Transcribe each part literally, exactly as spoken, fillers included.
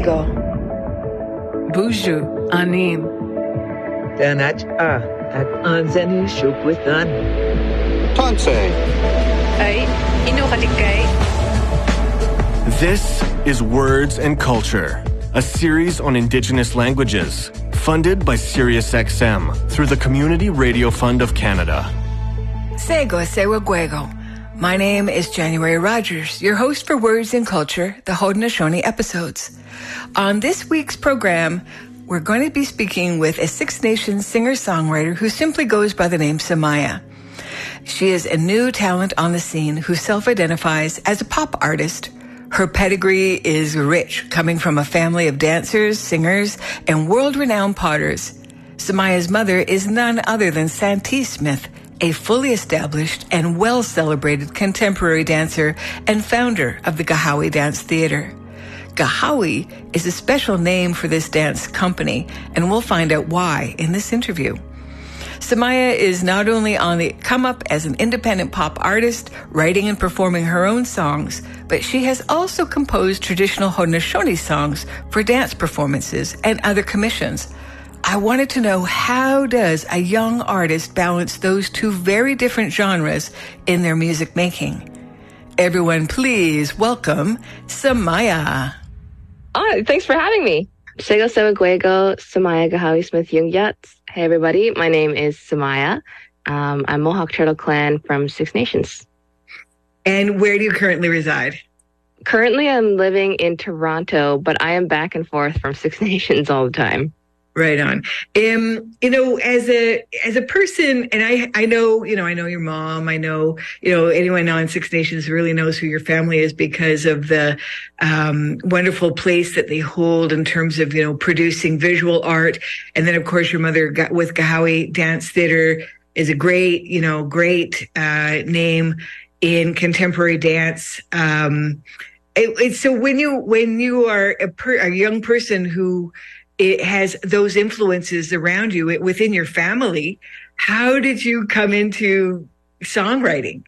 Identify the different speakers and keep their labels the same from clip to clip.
Speaker 1: Gwego.
Speaker 2: Buju Anim.
Speaker 3: Danach A at Anzeni Shukwitan.
Speaker 4: Tansei.
Speaker 1: Ay, Inukalikay.
Speaker 5: This is Words and Culture, a series on Indigenous languages, funded by SiriusXM through the Community Radio Fund of Canada.
Speaker 2: Sego Sewa Gwego. My name is January Rogers, your host for Words and Culture, the Haudenosaunee episodes. On this week's program, we're going to be speaking with a Six Nations singer-songwriter who simply goes by the name Samaya. She is a new talent on the scene who self-identifies as a pop artist. Her pedigree is rich, coming from a family of dancers, singers, and world-renowned potters. Samaya's mother is none other than Santee Smith, a fully established and well-celebrated contemporary dancer and founder of the Gahawi Dance Theater. Gahawi is a special name for this dance company, and we'll find out why in this interview. Samaya is not only on the come-up as an independent pop artist, writing and performing her own songs, but she has also composed traditional Haudenosaunee songs for dance performances and other commissions. I wanted to know, how does a young artist balance those two very different genres in their music making? Everyone, please welcome Samaya.
Speaker 6: Oh, thanks for having me. Sego Sewa Gwego, Samaya Gahawi Smith Yungyat. Hey, everybody. My name is Samaya. Um, I'm Mohawk Turtle Clan from Six Nations.
Speaker 2: And where do you currently reside?
Speaker 6: Currently, I'm living in Toronto, but I am back and forth from Six Nations all the time.
Speaker 2: Right on. Um, you know, as a as a person, and I I know, you know, I know your mom. I know, you know, anyone on Six Nations really knows who your family is because of the um, wonderful place that they hold in terms of, you know, producing visual art. And then, of course, your mother got with Gahawi Dance Theater is a great, you know, great uh, name in contemporary dance. Um, it, it, so when you when you are a, per, a young person who it has those influences around you within your family, how did you come into songwriting?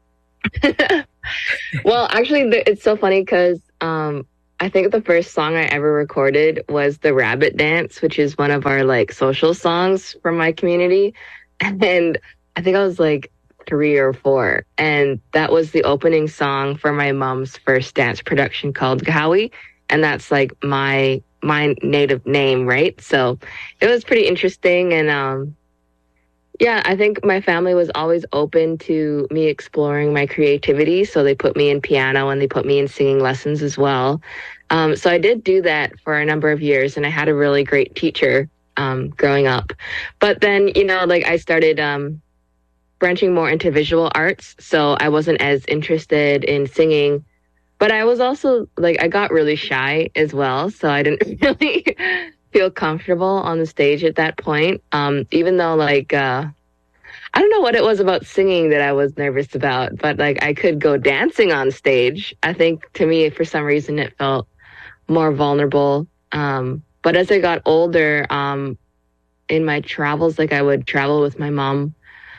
Speaker 6: Well, actually, it's so funny because um, I think the first song I ever recorded was the Rabbit Dance, which is one of our like social songs from my community. And I think I was like three or four. And that was the opening song for my mom's first dance production called Gahawi. And that's like my my native name, right? So it was pretty interesting. And um, yeah, I think my family was always open to me exploring my creativity. So they put me in piano and they put me in singing lessons as well. Um, so I did do that for a number of years, and I had a really great teacher um, growing up. But then, you know, like I started um, branching more into visual arts. So I wasn't as interested in singing. But I was also, like, I got really shy as well, so I didn't really feel comfortable on the stage at that point, um, even though, like, uh, I don't know what it was about singing that I was nervous about, but, like, I could go dancing on stage. I think, to me, for some reason, it felt more vulnerable. Um, but as I got older, um, in my travels, like, I would travel with my mom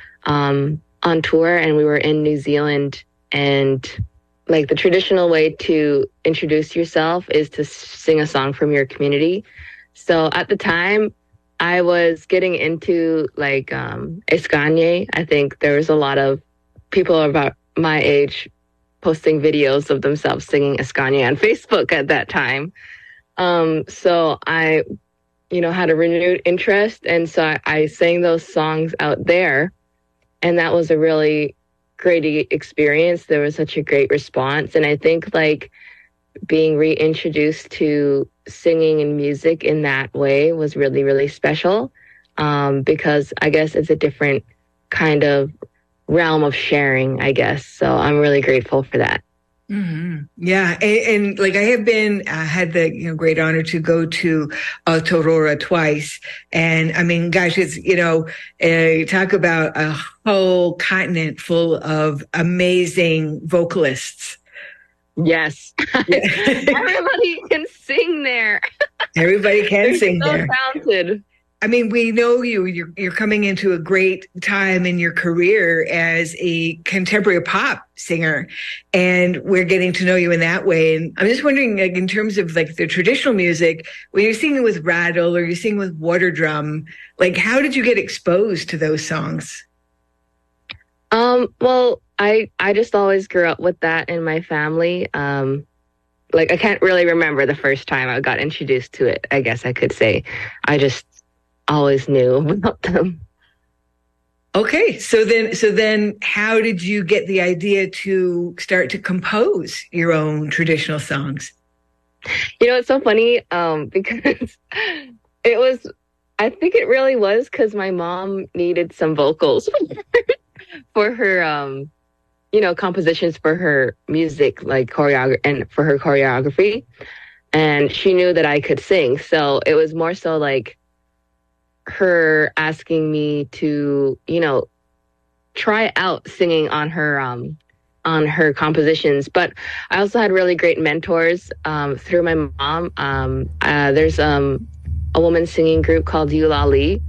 Speaker 6: um, on tour, and we were in New Zealand, and like the traditional way to introduce yourself is to sing a song from your community. So at the time, I was getting into like um, Escanye. I think there was a lot of people about my age posting videos of themselves singing Escanye on Facebook at that time. Um, so I, you know, had a renewed interest. And so I, I sang those songs out there. And that was a really great experience. There was such a great response. And I think like being reintroduced to singing and music in that way was really, really special. Um, because I guess it's a different kind of realm of sharing, I guess. So I'm really grateful for that.
Speaker 2: Mm-hmm. Yeah. And, and like I have been, I uh, had the you know, great honor to go to Aotearoa twice. And I mean, gosh, it's, you know, uh, talk about a whole continent full of amazing vocalists.
Speaker 6: Yes. Everybody can sing there.
Speaker 2: Everybody can
Speaker 6: They're
Speaker 2: sing
Speaker 6: so
Speaker 2: there.
Speaker 6: Talented.
Speaker 2: I mean, we know you, you're, you're coming into a great time in your career as a contemporary pop singer, and we're getting to know you in that way. And I'm just wondering, like, in terms of like the traditional music, when you're singing with rattle or you're singing with water drum, like, how did you get exposed to those songs?
Speaker 6: Um, well, I, I just always grew up with that in my family. Um, like, I can't really remember the first time I got introduced to it, I guess I could say. I just always knew about them.
Speaker 2: Okay. So then, so then how did you get the idea to start to compose your own traditional songs?
Speaker 6: You know, it's so funny, um, because it was, I think it really was because my mom needed some vocals for her, um, you know, compositions for her music, like choreography and for her choreography. And she knew that I could sing. So it was more so like her asking me to, you know, try out singing on her, um, on her compositions. But I also had really great mentors, um, through my mom. Um, uh, there's, um, a woman singing group called Eulalie.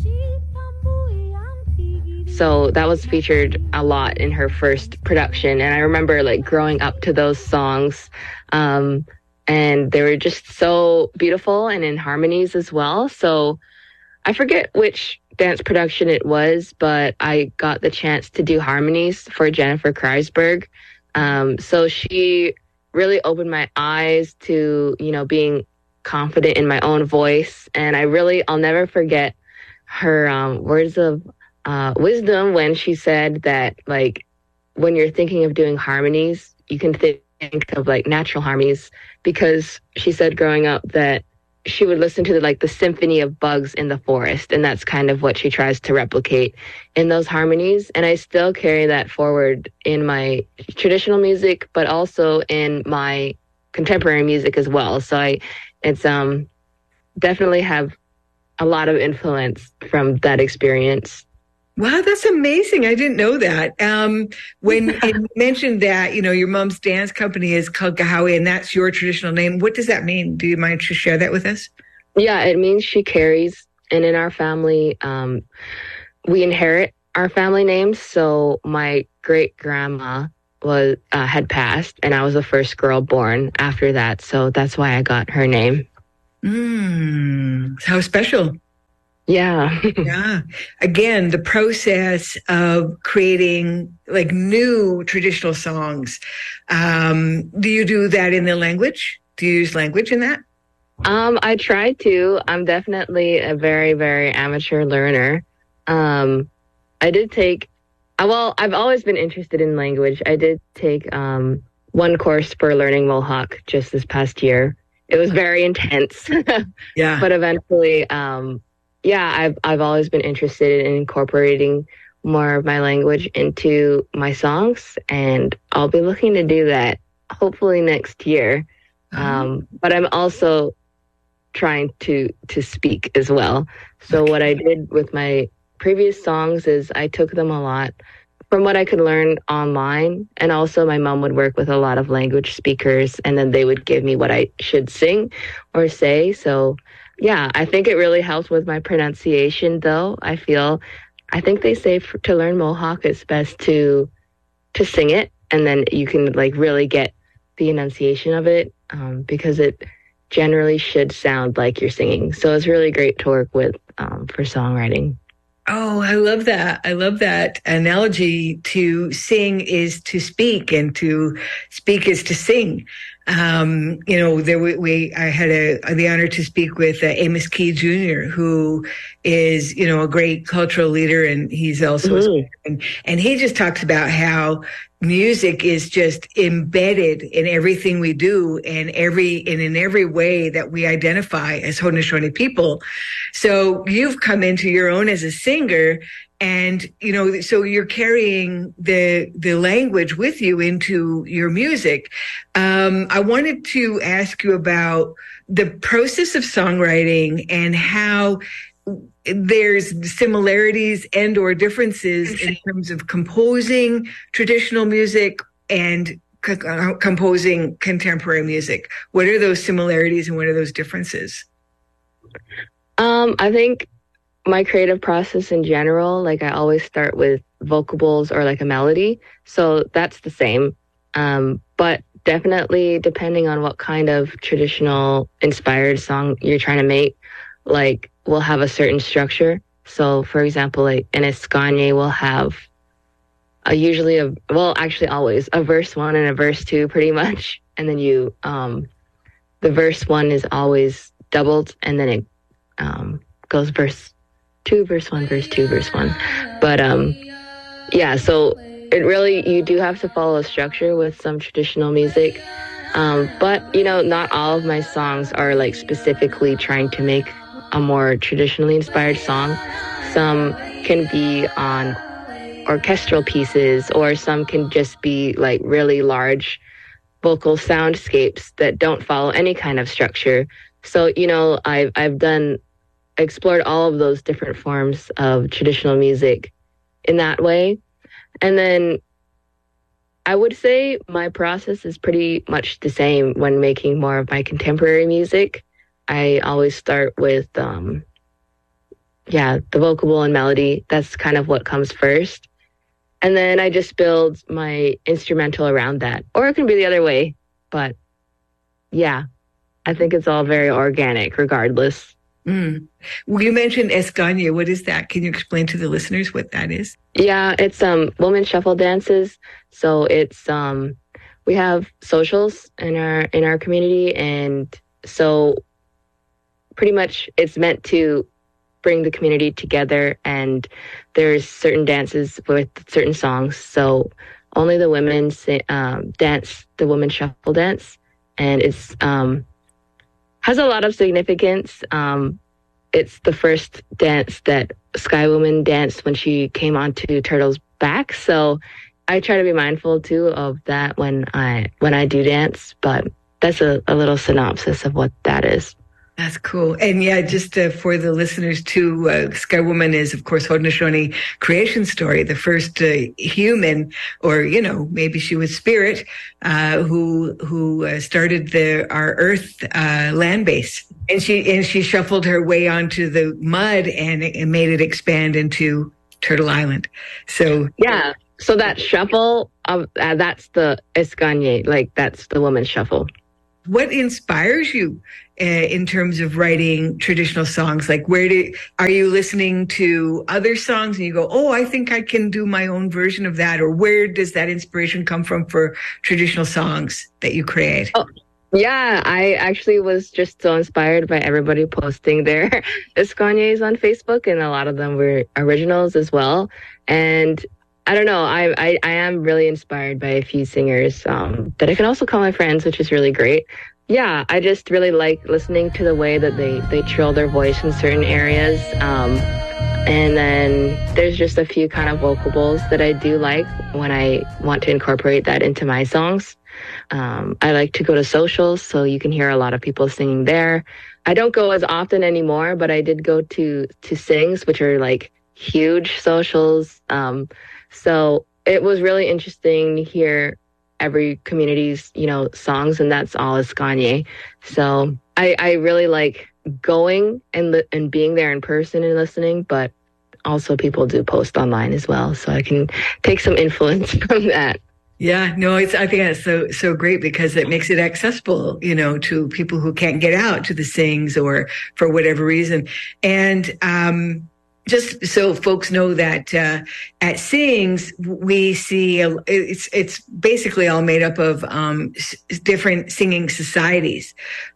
Speaker 6: So that was featured a lot in her first production. And I remember like growing up to those songs. Um, and they were just so beautiful and in harmonies as well. So I forget which dance production it was, but I got the chance to do harmonies for Jennifer Kreisberg. Um, so she really opened my eyes to, you know, being confident in my own voice. And I really, I'll never forget her um, words of Uh, wisdom when she said that, like, when you're thinking of doing harmonies, you can think of like natural harmonies, because she said growing up that she would listen to the, like the symphony of bugs in the forest, and that's kind of what she tries to replicate in those harmonies. And I still carry that forward in my traditional music, but also in my contemporary music as well. So I, it's um definitely have a lot of influence from that experience.
Speaker 2: Wow, that's amazing. I didn't know that. Um, when you mentioned that, you know, your mom's dance company is called Gahawi, and that's your traditional name. What does that mean? Do you mind to share that with us?
Speaker 6: Yeah, it means she carries. And in our family, um, we inherit our family names. So my great grandma was uh, had passed, and I was the first girl born after that. So that's why I got her name.
Speaker 2: Mm, how special.
Speaker 6: Yeah.
Speaker 2: Yeah. Again, the process of creating like new traditional songs. Um, do you do that in the language? Do you use language in that?
Speaker 6: Um, I try to. I'm definitely a very, very amateur learner. Um, I did take, well, I've always been interested in language. I did take um, one course for learning Mohawk just this past year. It was very intense.
Speaker 2: Yeah.
Speaker 6: But eventually, um, yeah, I've I've always been interested in incorporating more of my language into my songs, and I'll be looking to do that hopefully next year. Uh-huh. Um, but I'm also trying to to speak as well. So okay. What I did with my previous songs is I took them a lot from what I could learn online, and also my mom would work with a lot of language speakers, and then they would give me what I should sing or say. So yeah, I think it really helps with my pronunciation, though. I feel, I think they say for, to learn Mohawk, it's best to to sing it, and then you can like really get the enunciation of it, um, because it generally should sound like you're singing. So it's really great to work with um, for songwriting.
Speaker 2: Oh, I love that. I love that analogy. To sing is to speak, and to speak is to sing. Um, you know, there we, we I had a, the honor to speak with uh, Amos Key Junior, who is, you know, a great cultural leader, and he's also, mm-hmm. and, and he just talks about how music is just embedded in everything we do, and every and in every way that we identify as Haudenosaunee people. So you've come into your own as a singer, and you know, so you're carrying the the language with you into your music. Um, I wanted to ask you about the process of songwriting and how there's similarities and or differences in terms of composing traditional music and c- composing contemporary music. What are those similarities and what are those differences?
Speaker 6: Um, I think my creative process in general, like I always start with vocables or like a melody. So that's the same. Um, but definitely depending on what kind of traditional inspired song you're trying to make, like we'll have a certain structure. So for example, like in Escanye, we'll have a, usually a, well, actually always a verse one and a verse two pretty much. And then you, um, the verse one is always doubled and then it, um, goes verse two, verse one, verse two, verse one. But, um, yeah, so it really, you do have to follow a structure with some traditional music. Um, but, you know, not all of my songs are like specifically trying to make a more traditionally inspired song. Some can be on orchestral pieces, or some can just be like really large vocal soundscapes that don't follow any kind of structure. So, you know, I've, I've done, explored all of those different forms of traditional music in that way. And then I would say my process is pretty much the same when making more of my contemporary music. I always start with, um, yeah, the vocable and melody. That's kind of what comes first. And then I just build my instrumental around that. Or it can be the other way. But yeah, I think it's all very organic regardless.
Speaker 2: Mm. Well, you mentioned Escanye. What is that? Can you explain to the listeners what that is?
Speaker 6: Yeah, it's um women shuffle dances. So it's um we have socials in our in our community, and so pretty much it's meant to bring the community together, and there's certain dances with certain songs. So only the women say, um, dance the women shuffle dance, and it's um has a lot of significance. Um, it's the first dance that Sky Woman danced when she came onto Turtle's back. So I try to be mindful too of that when I when I do dance. But that's a, a little synopsis of what that is.
Speaker 2: That's cool. And yeah, just uh, for the listeners too, uh, Sky Woman is, of course, Haudenosaunee creation story, the first uh, human, or, you know, maybe she was spirit, uh, who, who uh, started the, our Earth, uh, land base. And she, and she shuffled her way onto the mud and, and made it expand into Turtle Island. So.
Speaker 6: Yeah. So that shuffle, of, uh, that's the Escanye, like that's the woman's shuffle.
Speaker 2: What inspires you uh, in terms of writing traditional songs? Like, where do are you listening to other songs and you go, oh, I think I can do my own version of that? Or where does that inspiration come from for traditional songs that you create?
Speaker 6: Oh, yeah, I actually was just so inspired by everybody posting their Escanyes on Facebook, and a lot of them were originals as well. And I don't know, I, I, I am really inspired by a few singers um, that I can also call my friends, which is really great. Yeah, I just really like listening to the way that they, they trill their voice in certain areas. Um, and then there's just a few kind of vocables that I do like when I want to incorporate that into my songs. Um, I like to go to socials, so you can hear a lot of people singing there. I don't go as often anymore, but I did go to, to Sings, which are like huge socials. Um, So it was really interesting to hear every community's, you know, songs, and that's all Escanye. So I, I really like going and li- and being there in person and listening, but also people do post online as well, so I can take some influence from that.
Speaker 2: Yeah, no, it's, I think that's so, so great because it makes it accessible, you know, to people who can't get out to the Sings or for whatever reason. And, um, just so folks know that uh, at Sings, we see a, it's it's basically all made up of um, s- different singing societies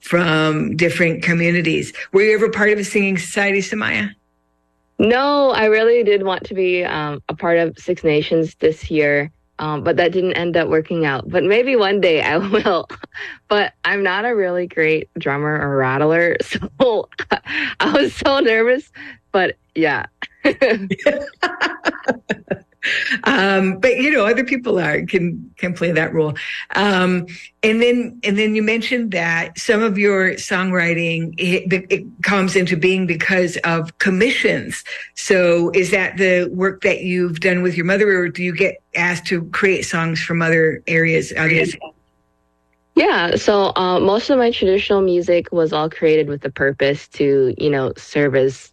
Speaker 2: from different communities. Were you ever part of a singing society, Samaya?
Speaker 6: No, I really did want to be um, a part of Six Nations this year, um, but that didn't end up working out. But maybe one day I will. But I'm not a really great drummer or rattler, so I was so nervous. But yeah.
Speaker 2: um, but you know, other people are can can play that role. Um, and then and then you mentioned that some of your songwriting it, it comes into being because of commissions. So is that the work that you've done with your mother, or do you get asked to create songs from other areas? areas?
Speaker 6: Yeah, so uh, most of my traditional music was all created with the purpose to, you know, serve as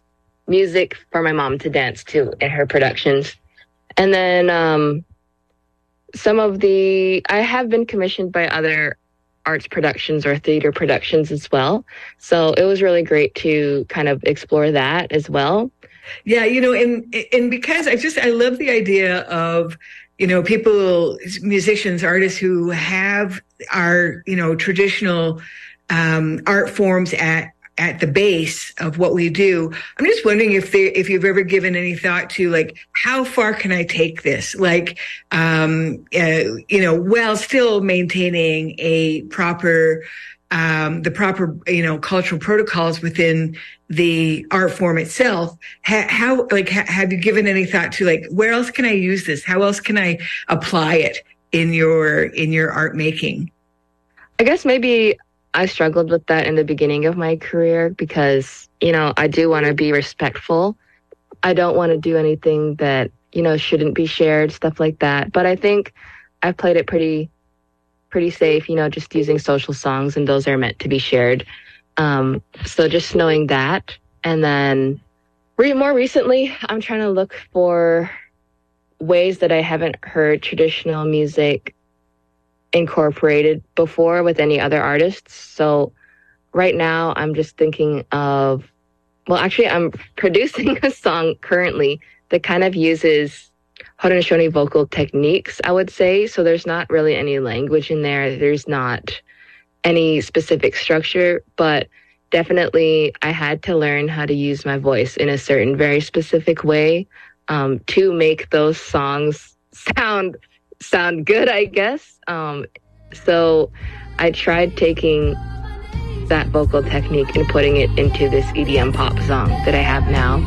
Speaker 6: music for my mom to dance to in her productions. And then um, some of the, I have been commissioned by other arts productions or theater productions as well. So it was really great to kind of explore that as well.
Speaker 2: Yeah, you know, and and because I just, I love the idea of, you know, people, musicians, artists who have our, you know, traditional um, art forms at at the base of what we do. I'm just wondering if they, if you've ever given any thought to, like, how far can I take this? Like, um, uh, you know, while still maintaining a proper, um, the proper, you know, cultural protocols within the art form itself. Ha- how, like, ha- have you given any thought to, like, where else can I use this? How else can I apply it in your, in your art making?
Speaker 6: I guess maybe I struggled with that in the beginning of my career because, you know, I do want to be respectful. I don't want to do anything that, you know, shouldn't be shared, stuff like that. But I think I've played it pretty, pretty safe, you know, just using social songs, and those are meant to be shared. Um, so just knowing that. And then re- more recently, I'm trying to look for ways that I haven't heard traditional music incorporated before with any other artists. So right now I'm just thinking of, well, actually I'm producing a song currently that kind of uses Haudenosaunee vocal techniques, I would say. So there's not really any language in there. There's not any specific structure, but definitely I had to learn how to use my voice in a certain very specific way um, to make those songs sound sound good, I guess. Um, so I tried taking that vocal technique and putting it into this E D M pop song that I have now.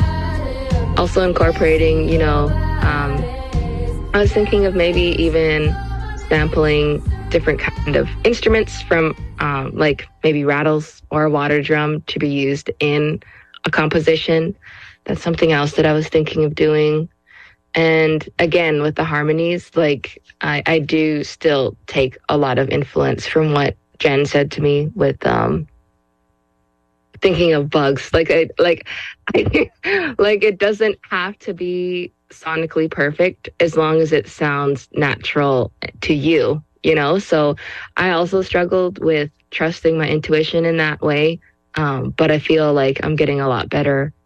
Speaker 6: Also incorporating, you know, um, I was thinking of maybe even sampling different kind of instruments from um, like maybe rattles or a water drum to be used in a composition. That's something else that I was thinking of doing. And again, with the harmonies, like I, I do still take a lot of influence from what Jen said to me with um, thinking of bugs. Like I, like, I, like it doesn't have to be sonically perfect as long as it sounds natural to you, you know? So I also struggled with trusting my intuition in that way. Um, but I feel like I'm getting a lot better